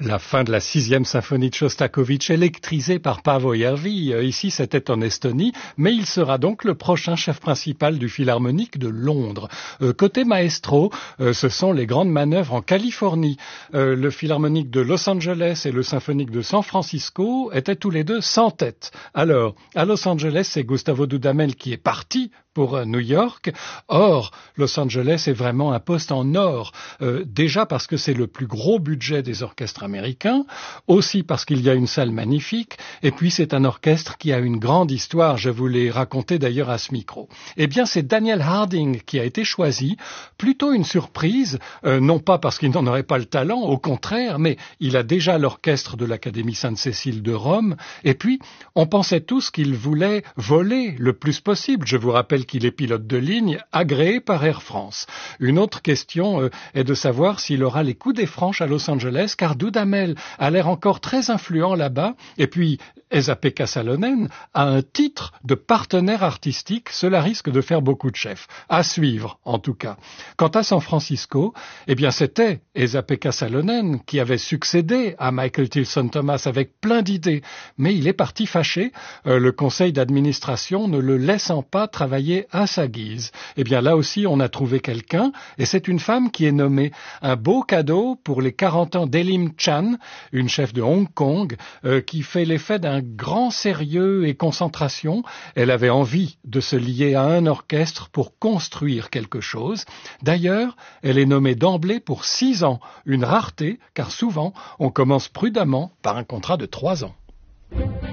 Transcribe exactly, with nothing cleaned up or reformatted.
La fin de la sixième symphonie de Shostakovich, électrisée par Paavo Järvi. Ici, c'était en Estonie, mais il sera donc le prochain chef principal du Philharmonique de Londres. Euh, côté maestro, euh, ce sont les grandes manœuvres en Californie. Euh, le Philharmonique de Los Angeles et le Symphonique de San Francisco étaient tous les deux sans tête. Alors, à Los Angeles, c'est Gustavo Dudamel qui est parti pour New York. Or, Los Angeles est vraiment un poste en or, euh, déjà parce que c'est le plus gros budget des orchestres américains, aussi parce qu'il y a une salle magnifique, et puis c'est un orchestre qui a une grande histoire, je vous l'ai raconté d'ailleurs à ce micro. Eh bien, c'est Daniel Harding qui a été choisi, plutôt une surprise, euh, non pas parce qu'il n'en aurait pas le talent, au contraire, mais il a déjà l'orchestre de l'Académie Sainte-Cécile de Rome, et puis on pensait tous qu'il voulait voler le plus possible. Je vous rappelle qu'il est pilote de ligne agréé par Air France. Une autre question euh, est de savoir s'il aura les coups des franches à Los Angeles, car Dudamel a l'air encore très influent là-bas, et puis Esa-Pekka Salonen a un titre de partenaire artistique, cela risque de faire beaucoup de chefs. À suivre, en tout cas. Quant à San Francisco, eh bien c'était Esa-Pekka Salonen qui avait succédé à Michael Tilson Thomas avec plein d'idées, mais il est parti fâché, euh, le conseil d'administration ne le laissant pas travailler à sa guise. Eh bien là aussi on a trouvé quelqu'un, et c'est une femme qui est nommée. Un beau cadeau pour les quarante ans d'Elim Chan, une chef de Hong Kong, euh, qui fait l'effet d'un grand sérieux et concentration. Elle avait envie de se lier à un orchestre pour construire quelque chose. D'ailleurs, elle est nommée d'emblée pour six ans, une rareté, car souvent on commence prudemment par un contrat de trois ans.